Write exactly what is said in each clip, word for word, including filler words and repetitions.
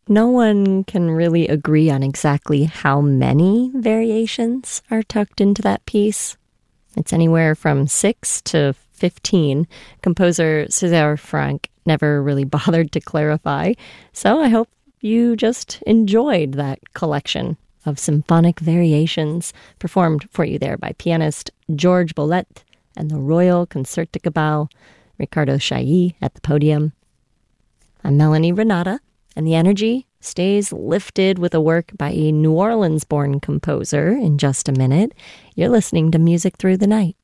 No one can really agree on exactly how many variations are tucked into that piece. It's anywhere from six to fifteen. Composer César Franck never really bothered to clarify, so I hope you just enjoyed that collection of symphonic variations performed for you there by pianist Georges Bolet and the Royal Concertgebouw, Ricardo Chailly at the podium. I'm Melanie Renata, and the energy stays lifted with a work by a New Orleans-born composer in just a minute. You're listening to Music Through the Night.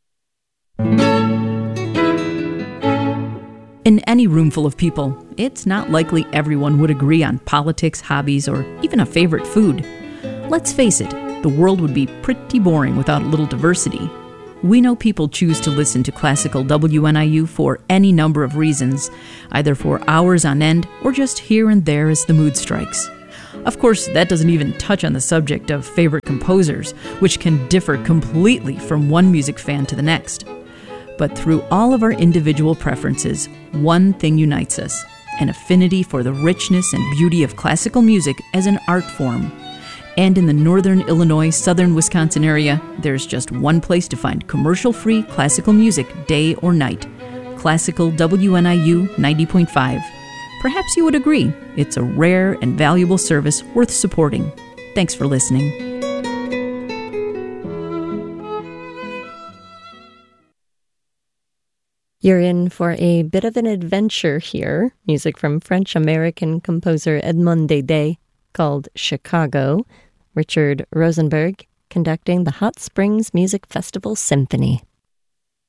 In any room full of people, it's not likely everyone would agree on politics, hobbies, or even a favorite food. Let's face it, the world would be pretty boring without a little diversity. We know people choose to listen to classical W N I U for any number of reasons, either for hours on end or just here and there as the mood strikes. Of course, that doesn't even touch on the subject of favorite composers, which can differ completely from one music fan to the next. But through all of our individual preferences, one thing unites us: an affinity for the richness and beauty of classical music as an art form. And in the northern Illinois, southern Wisconsin area, there's just one place to find commercial-free classical music day or night: Classical W N I U ninety point five. Perhaps you would agree, it's a rare and valuable service worth supporting. Thanks for listening. You're in for a bit of an adventure here. Music from French-American composer Edmond Dédé, called Chicago. Richard Rosenberg conducting the Hot Springs Music Festival Symphony.